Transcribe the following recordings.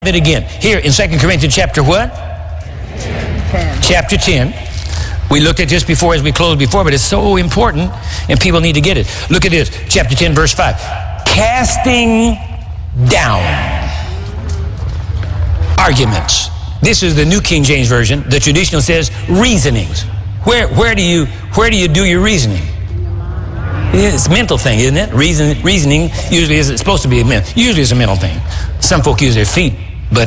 it again. Here in 2 Corinthians chapter what? 10. Chapter 10. We looked at this before as we closed before, but it's so important and people need to get it. Look at this. Chapter 10, verse 5. Casting down arguments. This is the New King James Version. The traditional says reasonings. Where do you do your reasoning? It's a mental thing, isn't it? Reasoning usually isn't supposed to be a mental. Usually it's a mental thing. Some folk use their feet, but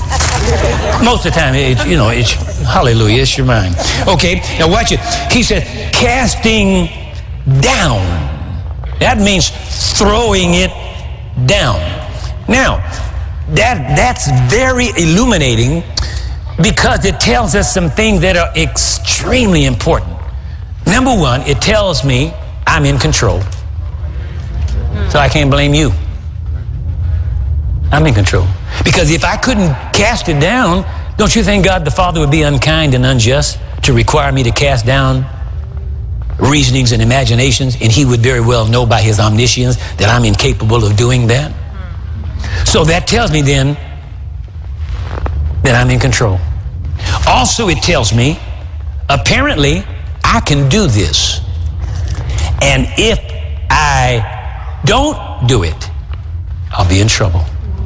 most of the time, it's hallelujah, it's your mind. Okay, now watch it. He said, casting down. That means throwing it down. Now, that's very illuminating because it tells us some things that are extremely important. Number one, it tells me I'm in control. So I can't blame you. I'm in control. Because if I couldn't cast it down, don't you think God the Father would be unkind and unjust to require me to cast down reasonings and imaginations, and he would very well know by his omniscience that I'm incapable of doing that? So that tells me then that I'm in control. Also, it tells me, apparently, I can do this. And if I don't do it, I'll be in trouble.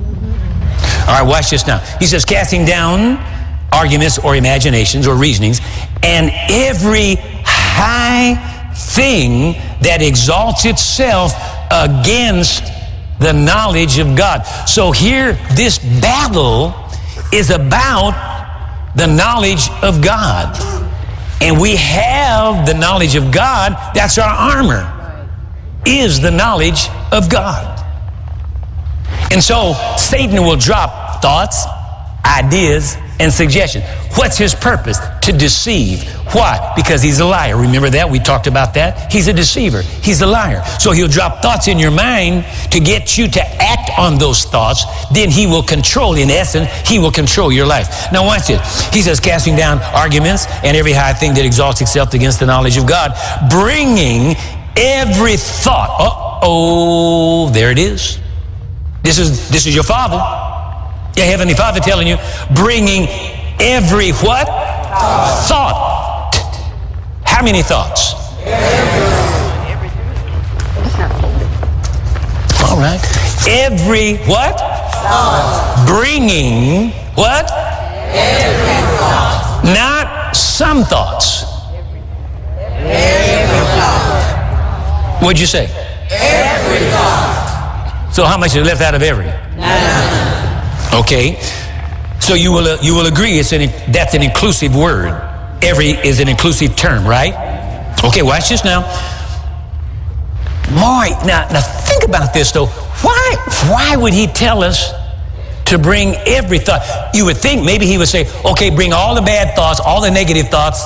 All right, watch this now. He says, casting down arguments or imaginations or reasonings, and every high thing that exalts itself against the knowledge of God. So here, this battle is about the knowledge of God. And we have the knowledge of God. That's our armor, is the knowledge of God. And so Satan will drop thoughts, ideas, and suggestions. What's his purpose? To deceive. Why? Because he's a liar. Remember that? We talked about that. He's a deceiver. He's a liar. So he'll drop thoughts in your mind to get you to act on those thoughts. Then he will control, in essence, he will control your life. Now watch it. He says, casting down arguments and every high thing that exalts itself against the knowledge of God, bringing every thought. There it is. This is your Father, your Heavenly Father telling you, bringing every what? Thought. How many thoughts? All right. Every what? Thought. Bringing what? Every thought. Not some thoughts. Every thought. What'd you say? Every thought. So how much is left out of every? None. Okay. So you will agree that's an inclusive word. Every is an inclusive term, right? Okay, watch this now. Now think about this though. Why would he tell us to bring every thought? You would think maybe he would say, okay, bring all the bad thoughts, all the negative thoughts.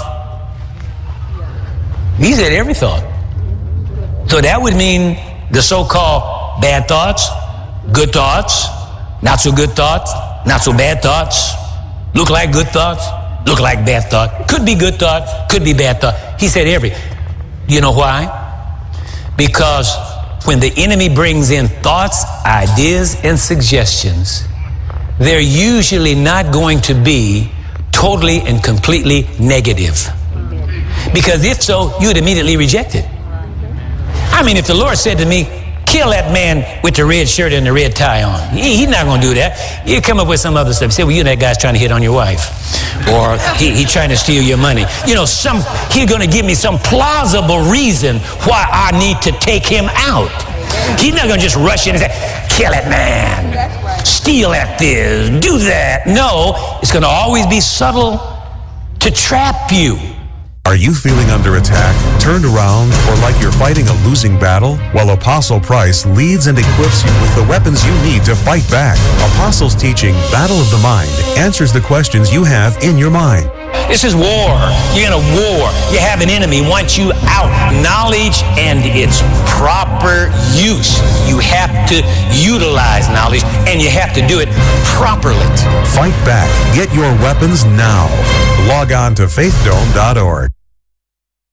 He said every thought. So that would mean the so-called bad thoughts, good thoughts, not so good thoughts, not so bad thoughts, look like good thoughts, look like bad thought, could be good thought, could be bad thought. He said every. You know why? Because when the enemy brings in thoughts, ideas, and suggestions, they're usually not going to be totally and completely negative. Because if so, you'd immediately reject it. I mean, if the Lord said to me, kill that man with the red shirt and the red tie on, he's not going to do that. He'll come up with some other stuff. Say, well, that guy's trying to hit on your wife. Or he's trying to steal your money. He's going to give me some plausible reason why I need to take him out. He's not going to just rush in and say, kill that man, steal at this, do that. No, it's going to always be subtle to trap you. Are you feeling under attack, turned around, or like you're fighting a losing battle? Well, Apostle Price leads and equips you with the weapons you need to fight back. Apostle's teaching, Battle of the Mind, answers the questions you have in your mind. This is war. You're in a war. You have an enemy, wants you out. Knowledge and its proper use. You have to utilize knowledge, and you have to do it properly. Fight back. Get your weapons now. Log on to faithdome.org.